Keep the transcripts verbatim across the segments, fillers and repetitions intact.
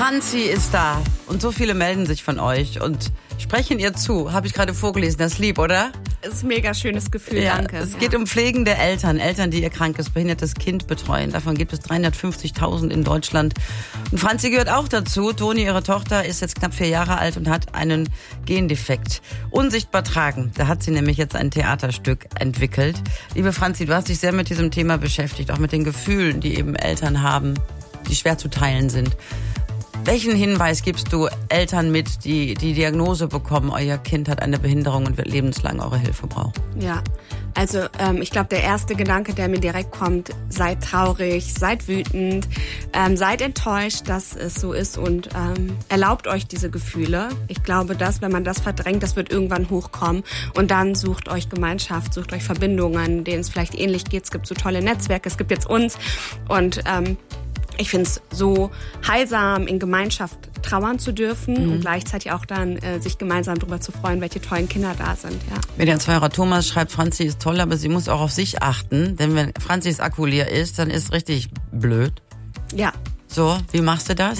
Franzi ist da und so viele melden sich von euch und sprechen ihr zu. Habe ich gerade vorgelesen, das ist lieb, oder? Es ist ein mega schönes Gefühl, ja, danke. Es ja. geht um pflegende Eltern, Eltern, die ihr krankes, behindertes Kind betreuen. Davon gibt es dreihundertfünfzigtausend in Deutschland. Und Franzi gehört auch dazu. Toni, ihre Tochter, ist jetzt knapp vier Jahre alt und hat einen Gendefekt. Unsichtbar tragen. Da hat sie nämlich jetzt ein Theaterstück entwickelt. Liebe Franzi, du hast dich sehr mit diesem Thema beschäftigt, auch mit den Gefühlen, die eben Eltern haben, die schwer zu teilen sind. Welchen Hinweis gibst du Eltern mit, die die Diagnose bekommen, euer Kind hat eine Behinderung und wird lebenslang eure Hilfe brauchen? Ja, also ähm, ich glaube, der erste Gedanke, der mir direkt kommt, seid traurig, seid wütend, ähm, seid enttäuscht, dass es so ist und ähm, erlaubt euch diese Gefühle. Ich glaube, dass, wenn man das verdrängt, das wird irgendwann hochkommen und dann sucht euch Gemeinschaft, sucht euch Verbindungen, denen es vielleicht ähnlich geht. Es gibt so tolle Netzwerke, es gibt jetzt uns und ähm, ich finde es so heilsam, in Gemeinschaft trauern zu dürfen mhm. und gleichzeitig auch dann äh, sich gemeinsam darüber zu freuen, welche tollen Kinder da sind. Ja. Medienzweier Thomas schreibt, Franzi ist toll, aber sie muss auch auf sich achten, denn wenn Franzis Akku leer ist, dann ist es richtig blöd. Ja. So, wie machst du das?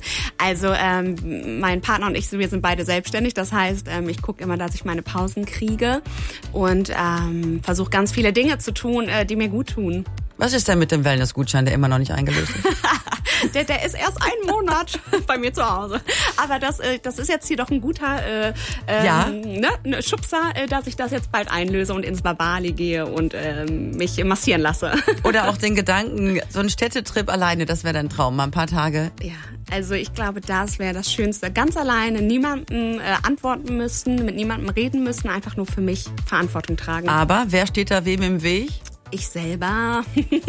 Also ähm, mein Partner und ich, wir sind beide selbstständig. Das heißt, ähm, ich gucke immer, dass ich meine Pausen kriege und ähm, versuche ganz viele Dinge zu tun, äh, die mir gut tun. Was ist denn mit dem Wellnessgutschein, der immer noch nicht eingelöst ist? der, der ist erst einen Monat bei mir zu Hause. Aber das, äh, das ist jetzt hier doch ein guter äh, äh, ja. ne, ne Schubser, äh, dass ich das jetzt bald einlöse und ins Babali gehe und äh, mich massieren lasse. Oder auch den Gedanken, so ein Städtetrip alleine, das wäre dein Traum, mal ein paar Tage. Ja, also ich glaube, das wäre das Schönste. Ganz alleine, niemandem äh, antworten müssen, mit niemandem reden müssen, einfach nur für mich Verantwortung tragen. Aber wer steht da wem im Weg? Ich selber.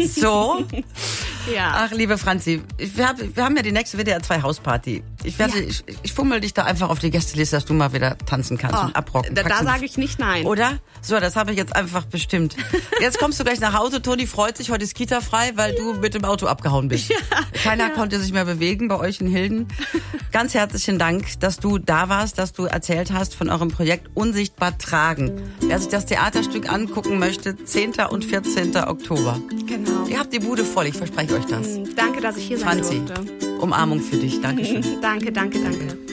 So? Ja. Ach, liebe Franzi, wir, hab, wir haben ja die nächste W D R zwei Hausparty. Ich, werde, ja. ich, ich fummel dich da einfach auf die Gästeliste, dass du mal wieder tanzen kannst oh, und abrocken. Da, da sage ich nicht nein. Oder? So, das habe ich jetzt einfach bestimmt. Jetzt kommst du gleich nach Hause. Toni freut sich, heute ist Kita frei, weil ja. du mit dem Auto abgehauen bist. Ja. Keiner ja. konnte sich mehr bewegen bei euch in Hilden. Ganz herzlichen Dank, dass du da warst, dass du erzählt hast von eurem Projekt Unsichtbar tragen. Wer sich das Theaterstück angucken möchte, zehnten und vierzehnten Oktober. Genau. Ihr habt die Bude voll, ich verspreche euch das. Danke, dass ich hier sein Franzi, durfte. Umarmung für dich. Dankeschön. danke, danke, danke.